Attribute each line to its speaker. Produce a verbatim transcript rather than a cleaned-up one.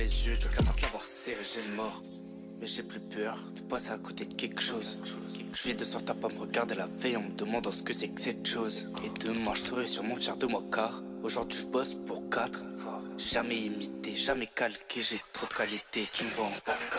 Speaker 1: Les yeux, je dois capable de l'avoir serré, j'ai le mort. Mais j'ai plus peur de passer à côté de quelque chose. Je vis de sorte à pas me regarder la veille en me demandant ce que c'est que cette chose. Et demain je serai sûrement fier de moi car aujourd'hui je bosse pour quatre. Jamais imité, jamais calqué, j'ai trop de qualité, tu me vois en quatre K.